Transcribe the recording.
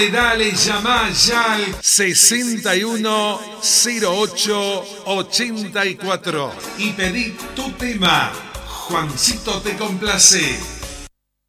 Dale, llama ya al 610884 y pedí tu tema. Juancito te complace.